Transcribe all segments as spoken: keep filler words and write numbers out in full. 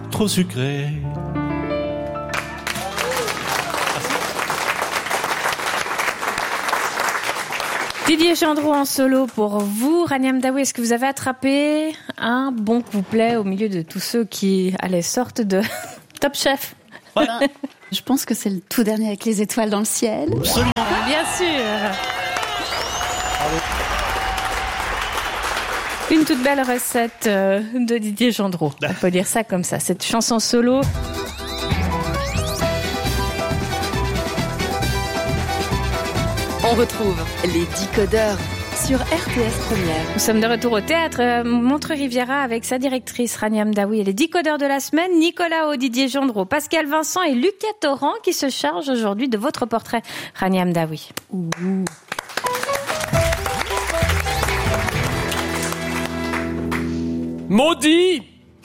trop sucré. Didier Gendreau en solo pour vous. Rania Mdaoui, est-ce que vous avez attrapé un bon couplet au milieu de tous ceux qui, allaient, sortent de Top Chef? Ouais. Je pense que c'est le tout dernier avec les étoiles dans le ciel. Absolument. Bien sûr. Une toute belle recette de Didier Gendreau. On peut dire ça comme ça. Cette chanson solo. On retrouve les Décodeurs sur R T S Première. Nous sommes de retour au théâtre Montreux-Riviera avec sa directrice Rania Mdaoui et les Décodeurs de la semaine, Nicolas Haut, Didier Gendreau, Pascal Vincent et Lucas Torrent qui se chargent aujourd'hui de votre portrait. Rania Mdaoui. Ouh. Maudit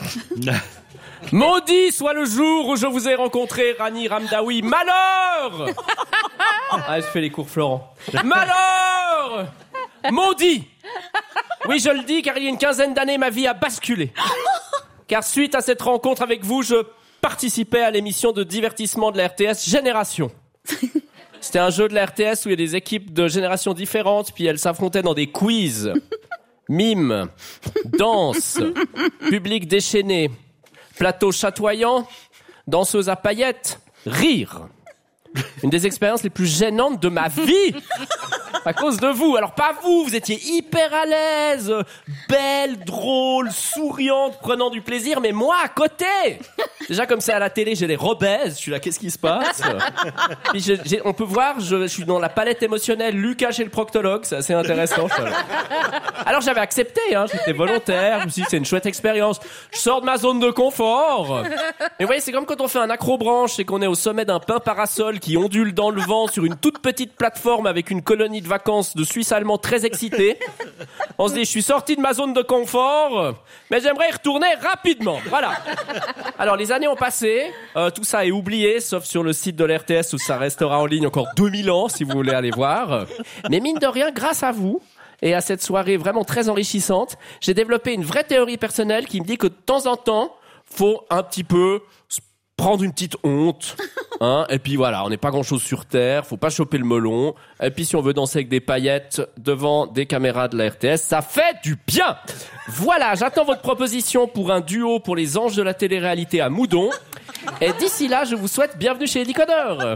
Maudit soit le jour où je vous ai rencontré, Rani Ramdaoui. Malheur Ah, je fais les cours Florent. Malheur Maudit Oui, je le dis, car il y a une quinzaine d'années, ma vie a basculé. Car suite à cette rencontre avec vous, je participais à l'émission de divertissement de la R T S Génération. C'était un jeu de la R T S où il y a des équipes de générations différentes, puis elles s'affrontaient dans des quiz. Mime, danse, public déchaîné, plateau chatoyant, danseuse à paillettes, rire. Une des expériences les plus gênantes de ma vie à cause de vous. Alors pas vous, vous étiez hyper à l'aise, belle, drôle, souriante, prenant du plaisir, mais moi à côté. Déjà comme c'est à la télé, j'ai les robaises, je suis là, qu'est-ce qui se passe? Puis j'ai, j'ai, on peut voir, je, je suis dans la palette émotionnelle, Lucas chez le proctologue, c'est assez intéressant. Alors j'avais accepté, hein, j'étais volontaire, je me suis dit c'est une chouette expérience. Je sors de ma zone de confort. Mais vous voyez, c'est comme quand on fait un accrobranche et qu'on est au sommet d'un pin parasol qui ondule dans le vent sur une toute petite plateforme avec une colonie de vacances de Suisses allemands très excités. On se dit, je suis sorti de ma zone de confort, mais j'aimerais y retourner rapidement. Voilà. Alors, les années ont passé, euh, tout ça est oublié, sauf sur le site de l'R T S où ça restera en ligne encore deux mille ans, si vous voulez aller voir. Mais mine de rien, grâce à vous, et à cette soirée vraiment très enrichissante, j'ai développé une vraie théorie personnelle qui me dit que de temps en temps, faut un petit peu prendre une petite honte, hein, et puis voilà, on n'est pas grand-chose sur Terre, faut pas choper le melon, et puis si on veut danser avec des paillettes devant des caméras de la R T S, ça fait du bien. Voilà, j'attends votre proposition pour un duo pour les anges de la télé-réalité à Moudon, et d'ici là, je vous souhaite bienvenue chez les Décodeurs.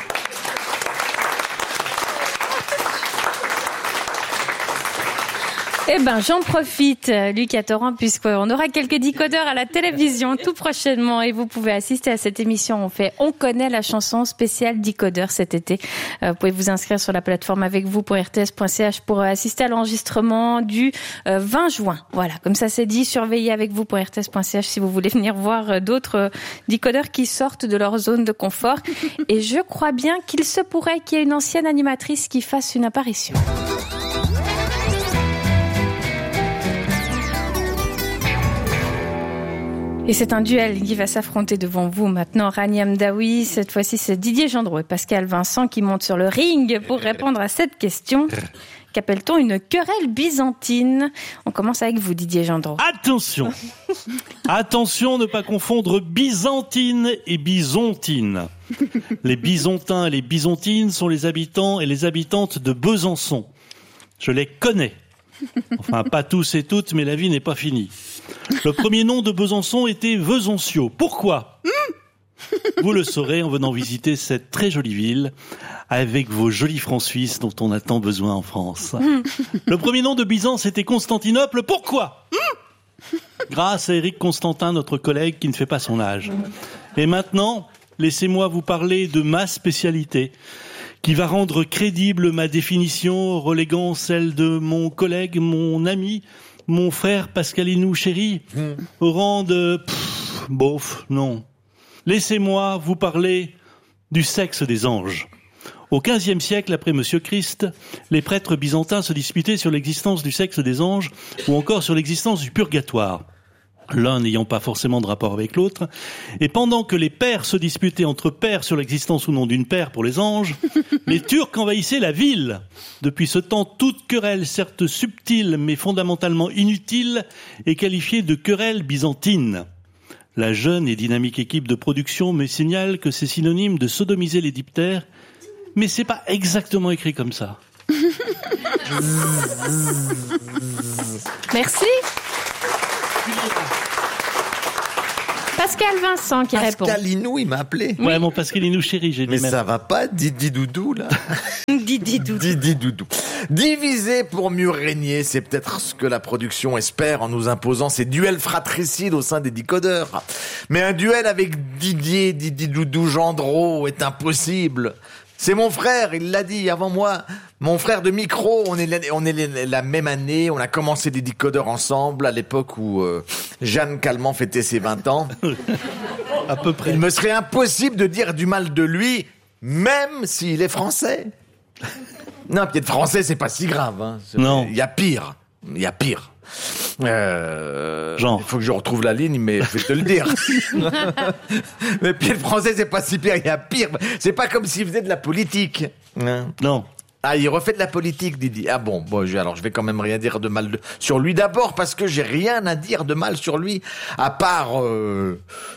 Eh ben, j'en profite, Lucas Torrent, puisqu'on aura quelques décodeurs à la télévision tout prochainement et vous pouvez assister à cette émission. On fait On connaît la chanson spéciale décodeur cet été. Euh, vous pouvez vous inscrire sur la plateforme avec vous pour r t s point c h pour assister à l'enregistrement du euh, vingt juin. Voilà, comme ça c'est dit, surveillez avec vous pour r t s point c h si vous voulez venir voir d'autres euh, décodeurs qui sortent de leur zone de confort. Et je crois bien qu'il se pourrait qu'il y ait une ancienne animatrice qui fasse une apparition. Et c'est un duel qui va s'affronter devant vous maintenant. Rania Mdaoui, cette fois-ci c'est Didier Gendreau et Pascal Vincent qui montent sur le ring pour répondre à cette question. Qu'appelle-t-on une querelle byzantine? On commence avec vous, Didier Gendreau. Attention Attention, ne pas confondre byzantine et bisontine. Les Byzantins et les Byzantines sont les habitants et les habitantes de Besançon. Je les connais. Enfin, pas tous et toutes, mais la vie n'est pas finie. Le premier nom de Besançon était Vesoncio. Pourquoi ? Vous le saurez en venant visiter cette très jolie ville avec vos jolis francs suisses dont on a tant besoin en France. Le premier nom de Byzance était Constantinople. Pourquoi ? Grâce à Éric Constantin, notre collègue qui ne fait pas son âge. Et maintenant, laissez-moi vous parler de ma spécialité, qui va rendre crédible ma définition, reléguant celle de mon collègue, mon ami, mon frère Pascalinou chéri, mmh. au rang de... Pff, bof, non. Laissez-moi vous parler du sexe des anges. Au quinzième siècle, après Monsieur Christ, les prêtres byzantins se disputaient sur l'existence du sexe des anges ou encore sur l'existence du purgatoire, l'un n'ayant pas forcément de rapport avec l'autre. Et pendant que les pères se disputaient entre pères sur l'existence ou non d'une paire pour les anges, les Turcs envahissaient la ville. Depuis ce temps, toute querelle, certes subtile mais fondamentalement inutile, est qualifiée de querelle byzantine. La jeune et dynamique équipe de production me signale que c'est synonyme de sodomiser les diptères, mais c'est pas exactement écrit comme ça. Merci. Pascal Vincent qui répond. Pascal Inou, il m'a appelé. Ouais, mon Pascal Inou chéri, j'ai dit Mais même. ça va pas, Didi Doudou, là. Didi Doudou. Didi Doudou. Diviser pour mieux régner, c'est peut-être ce que la production espère en nous imposant ces duels fratricides au sein des décodeurs. Mais un duel avec Didier, Didi Doudou, Gendreau est impossible. C'est mon frère, il l'a dit avant moi. Mon frère de micro, on est la, on est la, la même année, on a commencé des décodeurs ensemble à l'époque où euh, Jeanne Calment fêtait ses vingt ans. À peu près. Il me serait impossible de dire du mal de lui, même s'il est français. Non, puis être français, c'est pas si grave. Hein. Non. Il y a pire. Il y a pire. Euh, Genre. Il faut que je retrouve la ligne, mais je vais te le dire. Mais puis le français, c'est pas si pire. Il y a pire. C'est pas comme s'il faisait de la politique. Hein. Non. Ah, il refait de la politique, Didi. Ah bon, bon, je, alors je vais quand même rien dire de mal de, sur lui d'abord parce que j'ai rien à dire de mal sur lui à part. Euh...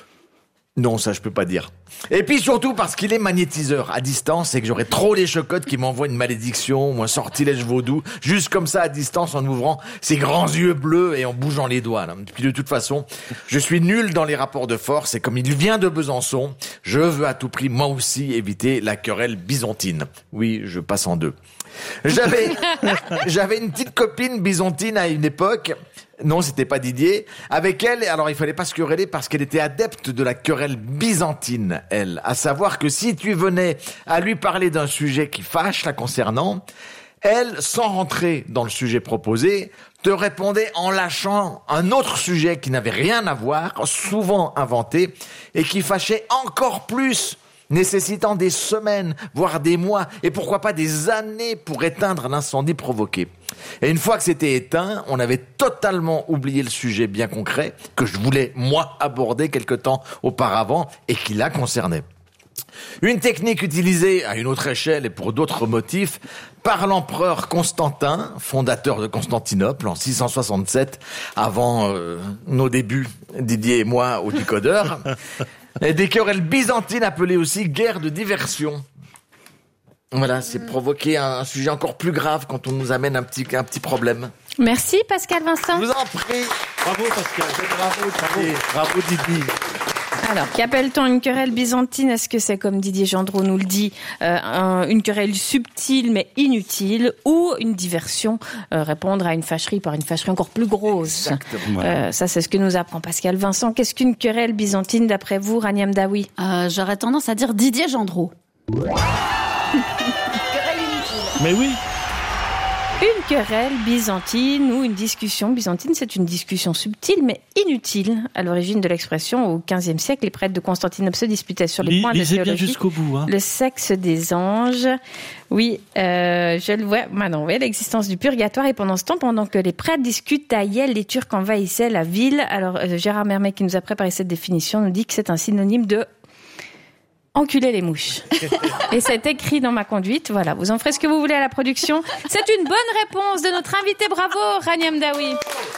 Non, ça je peux pas dire. Et puis surtout parce qu'il est magnétiseur à distance et que j'aurais trop les chocottes qui m'envoient une malédiction ou un sortilège vaudou, juste comme ça à distance en ouvrant ses grands yeux bleus et en bougeant les doigts. Là. Puis de toute façon, je suis nul dans les rapports de force et comme il vient de Besançon, je veux à tout prix moi aussi éviter la querelle byzantine. Oui, je passe en deux. J'avais, j'avais une petite copine byzantine à une époque. Non, c'était pas Didier. Avec elle, alors il fallait pas se quereller parce qu'elle était adepte de la querelle byzantine, elle. À savoir que si tu venais à lui parler d'un sujet qui fâche la concernant, elle, sans rentrer dans le sujet proposé, te répondait en lâchant un autre sujet qui n'avait rien à voir, souvent inventé, et qui fâchait encore plus, nécessitant des semaines, voire des mois, et pourquoi pas des années pour éteindre l'incendie provoqué. Et une fois que c'était éteint, on avait totalement oublié le sujet bien concret que je voulais, moi, aborder quelque temps auparavant et qui la concernait. Une technique utilisée à une autre échelle et pour d'autres motifs par l'empereur Constantin, fondateur de Constantinople en six cent soixante-sept, avant euh, nos débuts, Didier et moi, au décodeur. Et des querelles byzantines appelées aussi guerre de diversion. Voilà, c'est provoquer un sujet encore plus grave quand on nous amène un petit, un petit problème. Merci Pascal Vincent. Je vous en prie. Bravo Pascal. Bravo, bravo, bravo Didi. Alors, qu'appelle-t-on une querelle byzantine? Est-ce que c'est, comme Didier Gendreau nous le dit, euh, un, une querelle subtile mais inutile, ou une diversion, euh, répondre à une fâcherie par une fâcherie encore plus grosse? Exactement. Euh, ça, c'est ce que nous apprend Pascal Vincent. Qu'est-ce qu'une querelle byzantine d'après vous, Rania Mdaoui? Euh, J'aurais tendance à dire Didier Gendreau. Mais oui. Une querelle byzantine ou une discussion byzantine, c'est une discussion subtile mais inutile. À l'origine de l'expression, au quinzième siècle, les prêtres de Constantinople se disputaient sur les Lis- points de lisez bien théologie. jusqu'au bout. Hein. Le sexe des anges. Oui, euh, je le vois maintenant. Oui, l'existence du purgatoire. Et pendant ce temps, pendant que les prêtres discutent, Taïel, les Turcs envahissaient la ville. Alors, euh, Gérard Mermet, qui nous a préparé cette définition, nous dit que c'est un synonyme de enculer les mouches. Et c'est écrit dans ma conduite. Voilà, vous en ferez ce que vous voulez à la production. C'est une bonne réponse de notre invité. Bravo, Rania Mdaoui.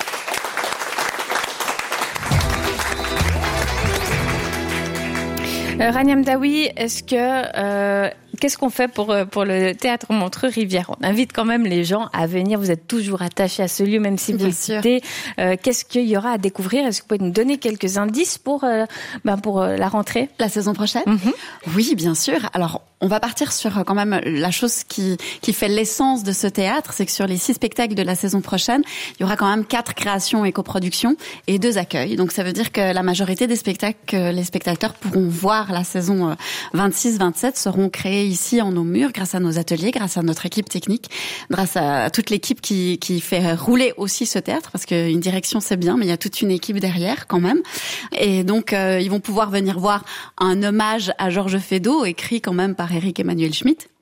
Euh, Rania Mdaoui, est-ce que euh, qu'est-ce qu'on fait pour pour le théâtre Montreux-Rivière? On invite quand même les gens à venir. Vous êtes toujours attachés à ce lieu, même si vous Bien le sûr. quittez. Euh, qu'est-ce qu'il y aura à découvrir? Est-ce que vous pouvez nous donner quelques indices pour euh, ben pour euh, la rentrée? La saison prochaine? Mhm. Oui, bien sûr. Alors, on va partir sur euh, quand même la chose qui qui fait l'essence de ce théâtre, c'est que sur les six spectacles de la saison prochaine, il y aura quand même quatre créations et coproductions et deux accueils. Donc ça veut dire que la majorité des spectacles que les spectateurs pourront voir la saison vingt-six vingt-sept seront créés ici en nos murs grâce à nos ateliers, grâce à notre équipe technique, grâce à toute l'équipe qui qui fait rouler aussi ce théâtre, parce qu'une direction c'est bien, mais il y a toute une équipe derrière quand même. Et donc euh, ils vont pouvoir venir voir un hommage à Georges Feydeau, écrit quand même par Éric Emmanuel Schmitt.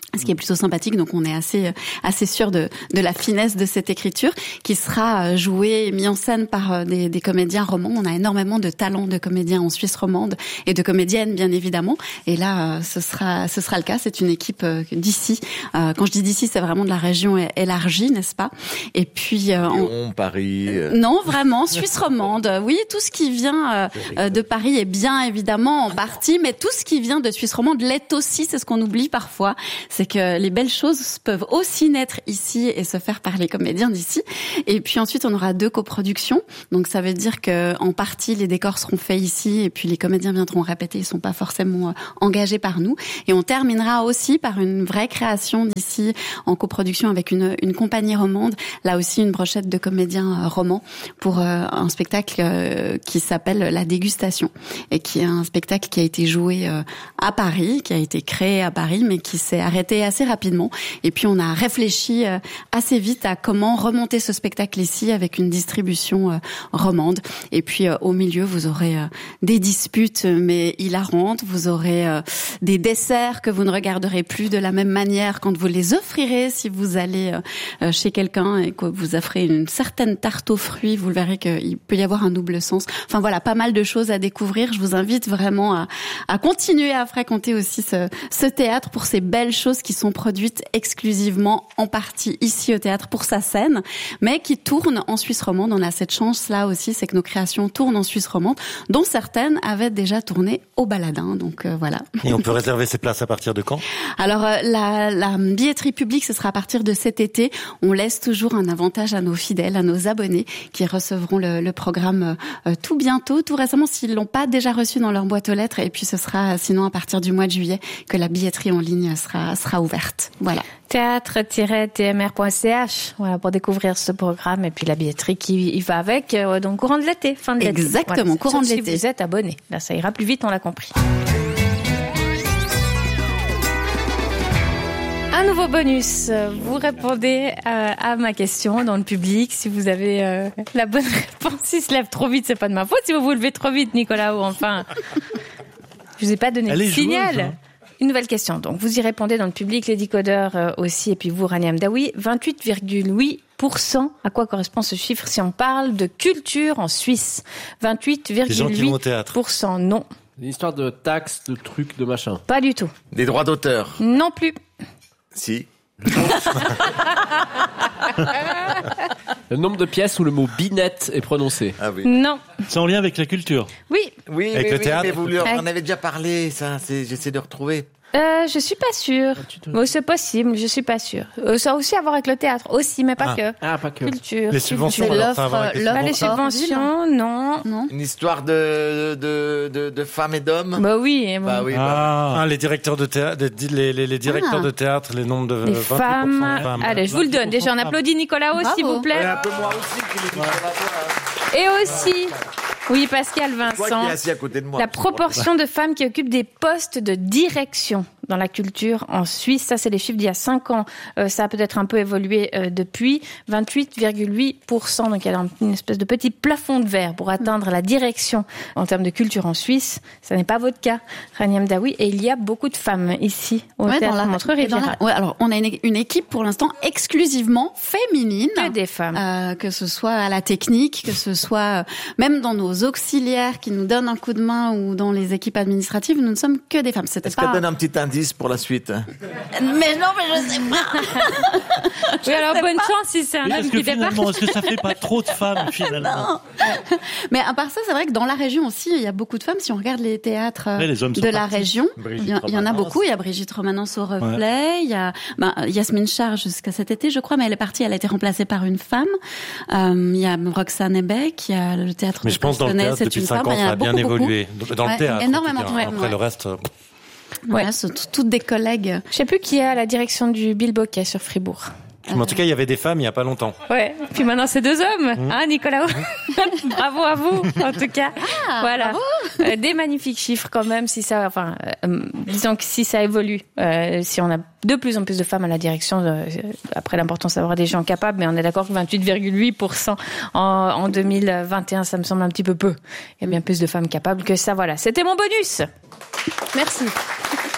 Ce qui est plutôt sympathique, donc on est assez assez sûr de de la finesse de cette écriture qui sera jouée et mise en scène par des, des comédiens romans. On a énormément de talents de comédiens en Suisse romande et de comédiennes bien évidemment. Et là, ce sera ce sera le cas. C'est une équipe d'ici. Quand je dis d'ici, c'est vraiment de la région élargie, n'est-ce pas? Et puis Lyon, en... Paris. Non, vraiment Suisse romande. Oui, tout ce qui vient de Paris est bien évidemment en partie, mais tout ce qui vient de Suisse romande l'est aussi. C'est ce qu'on oublie parfois. C'est que les belles choses peuvent aussi naître ici et se faire par les comédiens d'ici. Et puis ensuite, on aura deux coproductions. Donc ça veut dire que en partie, les décors seront faits ici et puis les comédiens viendront répéter. Ils sont pas forcément engagés par nous. Et on terminera aussi par une vraie création d'ici en coproduction avec une, une compagnie romande. Là aussi, une brochette de comédiens romans pour un spectacle qui s'appelle La Dégustation et qui est un spectacle qui a été joué à Paris, qui a été créé à Paris, mais qui s'est arrêté assez rapidement. Et puis on a réfléchi assez vite à comment remonter ce spectacle ici avec une distribution romande. Et puis au milieu, vous aurez des disputes mais hilarantes, vous aurez des desserts que vous ne regarderez plus de la même manière quand vous les offrirez si vous allez chez quelqu'un et que vous offrez une certaine tarte aux fruits, vous le verrez qu'il peut y avoir un double sens. Enfin voilà, pas mal de choses à découvrir. Je vous invite vraiment à, à continuer à fréquenter aussi ce, ce théâtre pour ces belles choses qui sont produites exclusivement en partie ici au théâtre pour sa scène, mais qui tournent en Suisse romande. On a cette chance-là aussi, c'est que nos créations tournent en Suisse romande, dont certaines avaient déjà tourné au Baladin. Donc euh, voilà. Et on peut réserver ses places à partir de quand? Alors euh, la, la billetterie publique, ce sera à partir de cet été. On laisse toujours un avantage à nos fidèles, à nos abonnés qui recevront le, le programme euh, tout bientôt, tout récemment, s'ils l'ont pas déjà reçu dans leur boîte aux lettres. Et puis ce sera sinon à partir du mois de juillet que la billetterie en ligne sera sera ouverte. Voilà. théâtre tiret t m r point c h, voilà, pour découvrir ce programme et puis la billetterie qui y va avec, euh, donc courant de l'été, fin de l'été. Exactement, voilà, courant de l'été. Si vous êtes abonné, là ça ira plus vite, on l'a compris. Un nouveau bonus. Vous répondez à, à ma question dans le public. Si vous avez euh, la bonne réponse, s'il se lève trop vite, c'est pas de ma faute. Si vous vous levez trop vite, Nicolas, ou enfin, je vous ai pas donné Elle le est signal. joueuse, hein. Une nouvelle question. Donc, vous y répondez dans le public, les décodeurs euh, aussi, et puis vous, Rania Hamdaoui. vingt-huit virgule huit pour cent. À quoi correspond ce chiffre si on parle de culture en Suisse? vingt-huit virgule huit pour cent. Non. Une histoire de taxes, de trucs, de machin. Pas du tout. Des droits d'auteur. Non plus. Si. Le nombre de pièces où le mot binette est prononcé. Ah oui. Non. C'est en lien avec la culture. Oui. Oui, Avec mais, le oui, théâtre. mais vous lui en avez déjà parlé, ça. C'est, j'essaie de retrouver. Euh, je suis pas sûre. te- Oh, c'est possible, je suis pas sûre. Euh, ça a aussi à voir avec le théâtre, aussi, mais pas Ah. que. Ah, pas que. Culture. Les subventions, C'est alors, ça a à l'offre, voir avec les l'offre. Pas les subventions. subventions, non. Non. Une histoire de, de, de, de femmes et d'hommes. Bah oui. et bon. Bah oui, bah, Ah, Ah, les directeurs de théâtre, les, les, les directeurs Ah. de théâtre, les nombres de Les vingt-huit pour cent femmes. de femmes. Allez, je vous le donne. Déjà, on femmes. applaudit Nicolas, Bravo. s'il vous Et plaît. un peu moi aussi qui l'ai dit sur la voix. Et aussi, oui, Pascal Toi qui Vincent, es assis à côté de moi. la proportion de femmes qui occupent des postes de direction dans la culture en Suisse. Ça, c'est les chiffres d'il y a cinq ans. Euh, ça a peut-être un peu évolué euh, depuis. vingt-huit virgule huit pour cent. Donc, il y a une espèce de petit plafond de verre pour atteindre la direction en termes de culture en Suisse. Ça n'est pas votre cas, Rania Hamdaoui. Et il y a beaucoup de femmes ici, au Ouais, théâtre dans la- et dans Montreux-Riviera. la- ouais, alors on a une, une équipe pour l'instant exclusivement féminine. Que des femmes. Euh, que ce soit à la technique, que ce soit euh, même dans nos auxiliaires qui nous donnent un coup de main ou dans les équipes administratives, nous ne sommes que des femmes. C'était Est-ce qu'elle pas. donne un petit indice pour la suite? Mais non, mais je sais pas. Oui, alors bonne chance si c'est un oui, homme parce que qui fait pas. finalement, est-ce que ça fait pas trop de femmes finalement? Mais à part ça, c'est vrai que dans la région aussi, il y a beaucoup de femmes. Si on regarde les théâtres euh, Ouais, les hommes sont de la partis. région, Brigitte il y, en- il y en a Romanens. beaucoup. Il y a Brigitte Romanens au reflet. Il y a ben, Yasmine Char jusqu'à cet été, je crois, mais elle est partie. Elle a été remplacée par une femme. Euh, il y a Roxane Ebeck. Il y a le théâtre. Mais de je pense dans le Pastenay, théâtre, c'est depuis une cinq femme. ans, Il y en ça a a bien beaucoup, beaucoup. évolué. Dans Ouais, le théâtre. énormément, en tout cas. ouais, Après, ouais. le reste, euh, Voilà, c'est tout- toutes des collègues. Je sais plus qui est à la direction du Bilboquet sur Fribourg. mais en tout cas, il y avait des femmes il y a pas longtemps. Ouais. Puis maintenant, c'est deux hommes, hein, Nicolas? Bravo à vous, en tout cas. Voilà. Euh, des magnifiques chiffres quand même, si ça, enfin, euh, disons que si ça évolue, euh, si on a de plus en plus de femmes à la direction, euh, après l'importance d'avoir des gens capables, mais on est d'accord que vingt-huit virgule huit pour cent en, en deux mille vingt et un, ça me semble un petit peu peu. Il y a bien plus de femmes capables que ça, voilà. C'était mon bonus. Merci.